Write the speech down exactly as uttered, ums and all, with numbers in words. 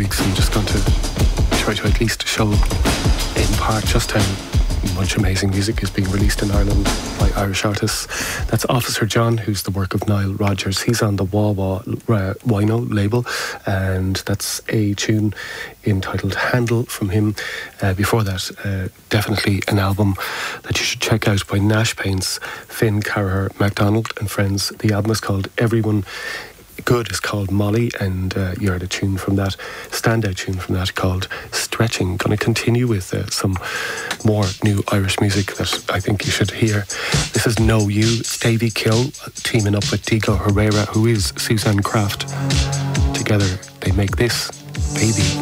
weeks, I'm just going to try to at least show in part just how much amazing music is being released in Ireland by Irish artists. That's Officer John, who's the work of Niall Rodgers. He's on the Wah Wah uh, Wino label, and that's a tune entitled Handle from him. Uh, before that, uh, definitely an album that you should check out by Nash Paints, Finn Carraher MacDonald and friends. The album is called Everyone Good is called Molly, and uh, you heard a tune from that, standout tune from that called Stretching. Going to continue with uh, some more new Irish music that I think you should hear. This is Know You, it's Davy Kill teaming up with Diego Herrera, who is Suzanne Kraft. Together they make this, Baby.